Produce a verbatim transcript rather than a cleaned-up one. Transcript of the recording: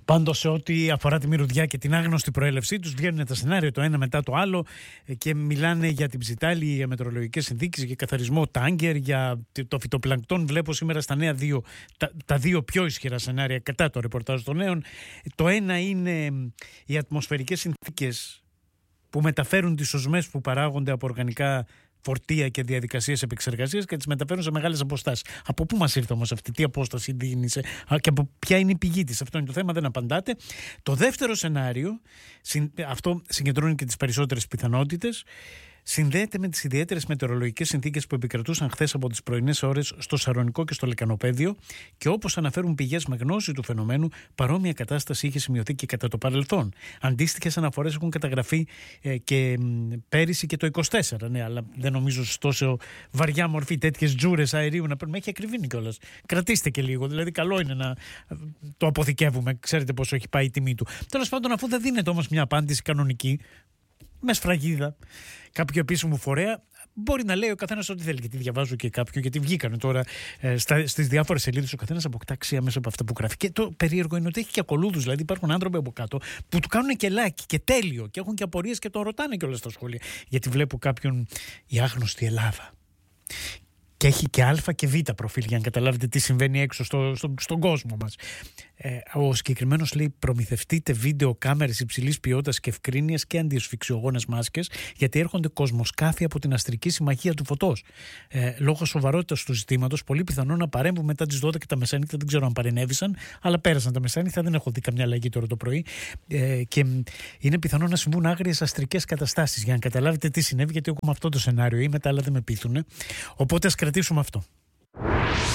Πάντως, σε ό,τι αφορά τη μυρωδιά και την άγνωστη προέλευσή τους, βγαίνουν τα σενάρια το ένα μετά το άλλο και μιλάνε για την ψητάλη, για μετεωρολογικές συνθήκες, για καθαρισμό τάγκερ, για το φυτοπλανκτόν. Βλέπω σήμερα στα νέα δύο, τα, τα δύο πιο ισχυρά σενάρια κατά το ρεπορτάζ των νέων. Το ένα είναι οι ατμοσφαιρικές συνθήκες που μεταφέρουν τις οσμές που παράγονται από οργανικά φορτία και διαδικασίες επεξεργασίας και τις μεταφέρουν σε μεγάλες αποστάσεις. Από πού μας ήρθε όμως αυτή, τι απόσταση δίνησε και από ποια είναι η πηγή της? Αυτό είναι το θέμα, δεν απαντάτε. Το δεύτερο σενάριο, αυτό συγκεντρώνει και τις περισσότερες πιθανότητες, συνδέεται με τις ιδιαίτερες μετεωρολογικές συνθήκες που επικρατούσαν χθες από τις πρωινές ώρες στο Σαρωνικό και στο Λεκανοπαίδιο και όπως αναφέρουν πηγές με γνώση του φαινομένου, παρόμοια κατάσταση είχε σημειωθεί και κατά το παρελθόν. Αντίστοιχες αναφορές έχουν καταγραφεί ε, και μ, πέρυσι και το είκοσι τέσσερα, ναι, αλλά δεν νομίζω σε τόσο βαριά μορφή τέτοιες τζούρες αερίου να παίρνουμε. Έχει ακριβήνει κιόλας. Κρατήστε και λίγο, δηλαδή καλό είναι να το αποθηκεύουμε. Ξέρετε πόσο έχει πάει η τιμή του. Τέλος πάντων, αφού δεν δίνεται όμως μια απάντηση κανονική, με σφραγίδα, κάποιο επίσημο φορέα, μπορεί να λέει ο καθένας ό,τι θέλει. Γιατί διαβάζω και κάποιο, γιατί βγήκαν τώρα ε, στις διάφορες σελίδες, ο καθένας αποκτά αξία μέσα από αυτά που γράφει. Και το περίεργο είναι ότι έχει και ακολούθους. Δηλαδή, υπάρχουν άνθρωποι από κάτω που του κάνουν και like και τέλειο και έχουν και απορίες και τον ρωτάνε κιόλας στα σχόλια. Γιατί βλέπω κάποιον, η άγνωστη Ελλάδα. Και έχει και α και β προφίλ για να καταλάβετε τι συμβαίνει έξω στο, στο, στον κόσμο μας. Ε, ο συγκεκριμένος λέει: προμηθευτείτε βίντεο κάμερες υψηλής ποιότητας και ευκρίνειας και αντιοσφυξιογόνες μάσκες, γιατί έρχονται κοσμοσκάφη από την Αστρική Συμμαχία του Φωτός. Ε, λόγω σοβαρότητας του ζητήματος, πολύ πιθανό να παρέμβουν μετά τις δώδεκα τα μεσάνυχτα. Δεν ξέρω αν παρενέβησαν, αλλά πέρασαν τα μεσάνυχτα. Δεν έχω δει καμιά αλλαγή τώρα το πρωί. Ε, και είναι πιθανό να συμβούν άγριες αστρικές καταστάσεις. Για να καταλάβετε τι συνέβη, γιατί έχουμε αυτό το σενάριο ή μετά, αλλά δεν με πείθουν. Οπότε ας κρατήσουμε αυτό.